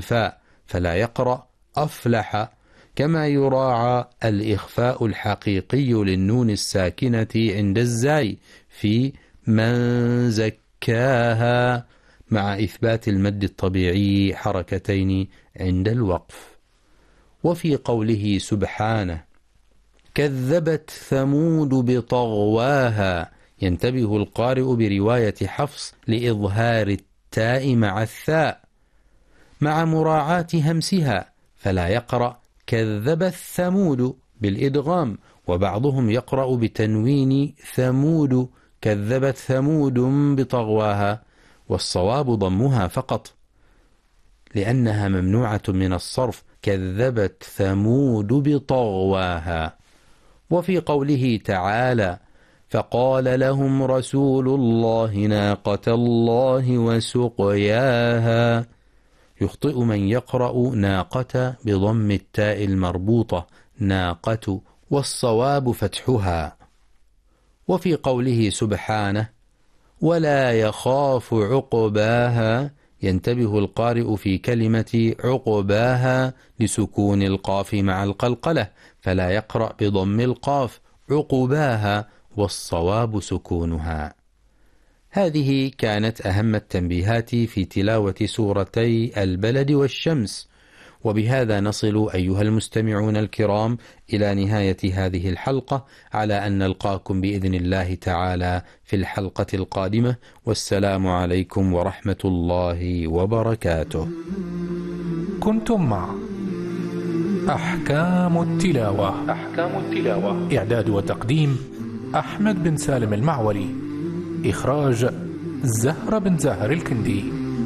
الفاء فلا يقرأ أفلح، كما يراعى الإخفاء الحقيقي للنون الساكنة عند الزاي في من زكاها، مع إثبات المد الطبيعي حركتين عند الوقف. وفي قوله سبحانه كذبت ثمود بطغواها، ينتبه القارئ برواية حفص لإظهار التاء مع الثاء مع مراعاة همسها، فلا يقرأ كذبت ثمود بالإدغام، وبعضهم يقرأ بتنوين ثمود كذبت ثمود بطغواها، والصواب ضمها فقط لأنها ممنوعة من الصرف، كذبت ثمود بطغواها. وفي قوله تعالى فقال لهم رسول الله ناقة الله وسقياها، يخطئ من يقرأ ناقة بضم التاء المربوطة ناقة، والصواب فتحها. وفي قوله سبحانه ولا يخاف عقباها، ينتبه القارئ في كلمة عقباها لسكون القاف مع القلقلة، فلا يقرأ بضم القاف عقباها، والصواب سكونها. هذه كانت أهم التنبيهات في تلاوة سورتي البلد والشمس، وبهذا نصل أيها المستمعون الكرام إلى نهاية هذه الحلقة، على أن نلقاكم بإذن الله تعالى في الحلقة القادمة، والسلام عليكم ورحمة الله وبركاته. كنتم مع أحكام التلاوة. إعداد وتقديم أحمد بن سالم المعولي، إخراج زهرة بن زاهر الكندي.